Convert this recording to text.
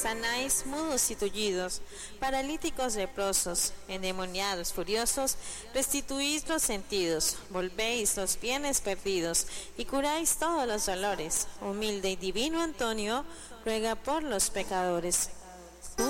sanáis mudos y tullidos, paralíticos leprosos, endemoniados furiosos, restituís los sentidos, volvéis los bienes perdidos, y curáis todos los dolores. Humilde y divino Antonio, ruega por los pecadores.